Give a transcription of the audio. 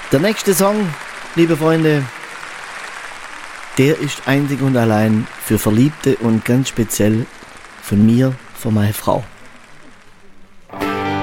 Der nächste Song, liebe Freunde, der ist einzig und allein für Verliebte und ganz speziell von mir, für meine Frau.